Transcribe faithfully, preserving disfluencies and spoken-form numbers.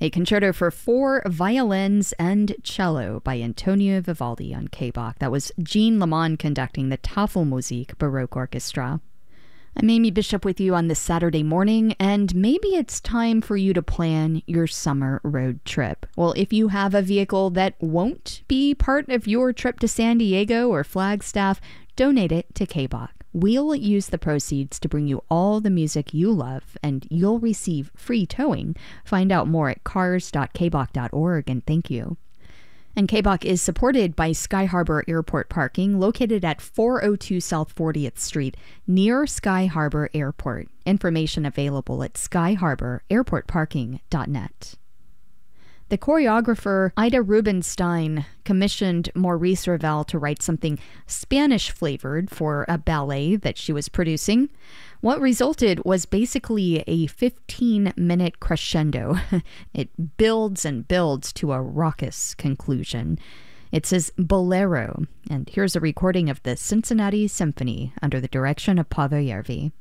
A concerto for four violins and cello by Antonio Vivaldi on K B O C. That was Jean Lamont conducting the Tafelmusik Baroque Orchestra. I'm Amy Bishop with you on this Saturday morning, and maybe it's time for you to plan your summer road trip. Well, if you have a vehicle that won't be part of your trip to San Diego or Flagstaff, donate it to K B O C. We'll use the proceeds to bring you all the music you love, and you'll receive free towing. Find out more at cars dot k b o c dot org, and thank you. And K B O C is supported by Sky Harbor Airport Parking, located at four oh two South fortieth Street, near Sky Harbor Airport. Information available at sky harbor airport parking dot net. The choreographer Ida Rubinstein commissioned Maurice Ravel to write something Spanish-flavored for a ballet that she was producing. What resulted was basically a fifteen-minute crescendo. It builds and builds to a raucous conclusion. It says Bolero, and here's a recording of the Cincinnati Symphony under the direction of Paavo Järvi.